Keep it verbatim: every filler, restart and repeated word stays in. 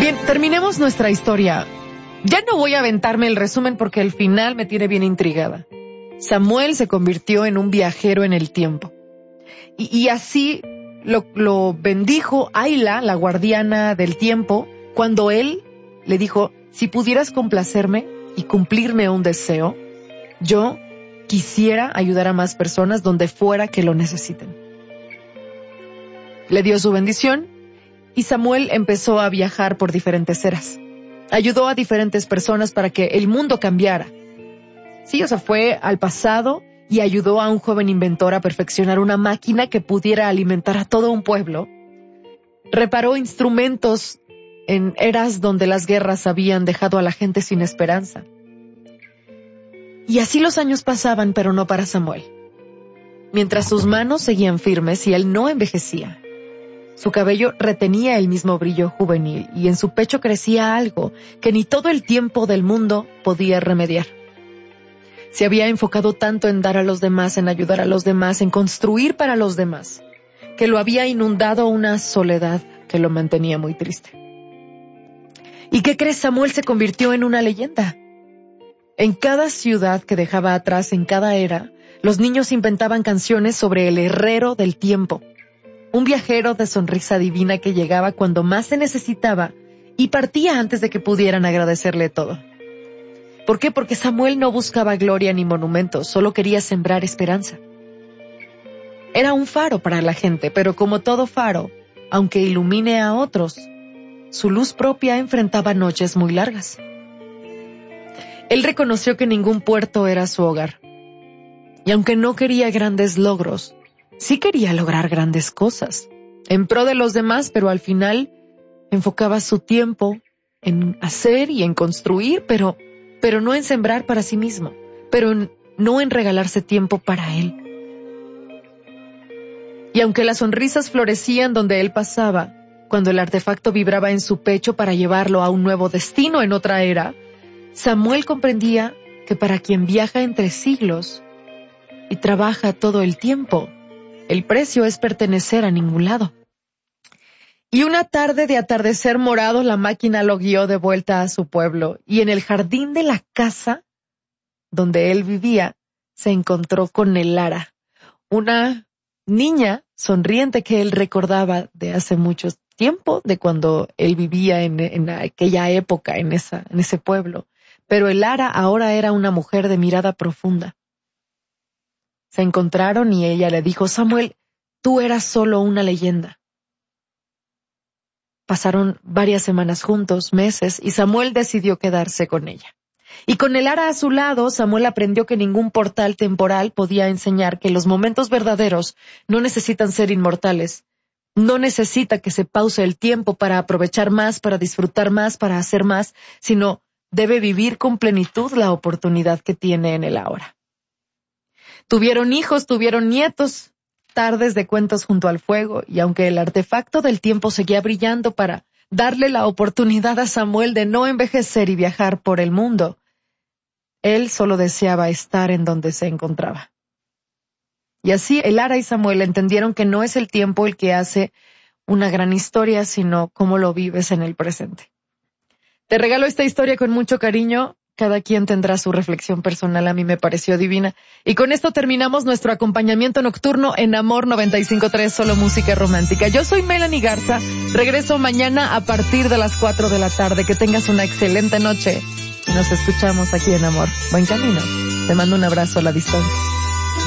Bien, terminemos nuestra historia. Ya no voy a aventarme el resumen porque el final me tiene bien intrigada. Samuel se convirtió en un viajero en el tiempo. Y, y así lo, lo bendijo Ayla, la guardiana del tiempo, cuando él le dijo, si pudieras complacerme y cumplirme un deseo, yo quisiera ayudar a más personas donde fuera que lo necesiten. Le dio su bendición y Samuel empezó a viajar por diferentes eras. Ayudó a diferentes personas para que el mundo cambiara. Sí, o sea, fue al pasado y ayudó a un joven inventor a perfeccionar una máquina que pudiera alimentar a todo un pueblo. Reparó instrumentos en eras donde las guerras habían dejado a la gente sin esperanza. Y así los años pasaban, pero no para Samuel. Mientras sus manos seguían firmes y él no envejecía, su cabello retenía el mismo brillo juvenil y en su pecho crecía algo que ni todo el tiempo del mundo podía remediar. Se había enfocado tanto en dar a los demás, en ayudar a los demás, en construir para los demás, que lo había inundado una soledad que lo mantenía muy triste. ¿Y qué crees? Samuel se convirtió en una leyenda. En cada ciudad que dejaba atrás, en cada era, los niños inventaban canciones sobre el herrero del tiempo, un viajero de sonrisa divina que llegaba cuando más se necesitaba y partía antes de que pudieran agradecerle todo. ¿Por qué? Porque Samuel no buscaba gloria ni monumentos, solo quería sembrar esperanza. Era un faro para la gente, pero como todo faro, aunque ilumine a otros, su luz propia enfrentaba noches muy largas. Él reconoció que ningún puerto era su hogar. Y aunque no quería grandes logros, sí quería lograr grandes cosas, en pro de los demás, pero al final enfocaba su tiempo en hacer y en construir, pero, pero no en sembrar para sí mismo, pero en, no en regalarse tiempo para él. Y aunque las sonrisas florecían donde él pasaba, cuando el artefacto vibraba en su pecho para llevarlo a un nuevo destino en otra era, Samuel comprendía que para quien viaja entre siglos y trabaja todo el tiempo, el precio es pertenecer a ningún lado. Y una tarde de atardecer morado, la máquina lo guió de vuelta a su pueblo, y en el jardín de la casa donde él vivía, se encontró con Elara, una niña sonriente que él recordaba de hace mucho tiempo, de cuando él vivía en, en aquella época, en, esa, en ese pueblo. Pero Elara ahora era una mujer de mirada profunda. Se encontraron y ella le dijo, Samuel, tú eras solo una leyenda. Pasaron varias semanas juntos, meses, y Samuel decidió quedarse con ella. Y con Elara a su lado, Samuel aprendió que ningún portal temporal podía enseñar que los momentos verdaderos no necesitan ser inmortales. No necesita que se pause el tiempo para aprovechar más, para disfrutar más, para hacer más, sino debe vivir con plenitud la oportunidad que tiene en el ahora. Tuvieron hijos, tuvieron nietos, tardes de cuentos junto al fuego, y aunque el artefacto del tiempo seguía brillando para darle la oportunidad a Samuel de no envejecer y viajar por el mundo, él solo deseaba estar en donde se encontraba. Y así Elara y Samuel entendieron que no es el tiempo el que hace una gran historia, sino cómo lo vives en el presente. Te regalo esta historia con mucho cariño. Cada quien tendrá su reflexión personal, a mí me pareció divina. Y con esto terminamos nuestro acompañamiento nocturno en Amor noventa y cinco punto tres, solo música romántica. Yo soy Melanie Garza, regreso mañana a partir de las cuatro de la tarde. Que tengas una excelente noche y nos escuchamos aquí en Amor. Buen camino. Te mando un abrazo a la distancia.